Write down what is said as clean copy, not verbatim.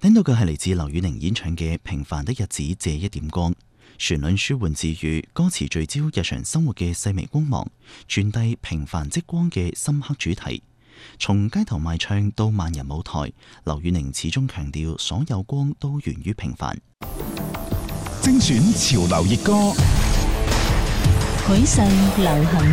聽到嘅係嚟自劉宇寧演唱嘅《平凡的日子借一點光》，旋律舒緩治愈，歌詞聚焦日常生活嘅細微光芒，傳遞平凡即光嘅深刻主題。從街頭賣唱到萬人舞台，劉宇寧始終強調所有光都源於平凡。 精選潮流熱歌， 許世流行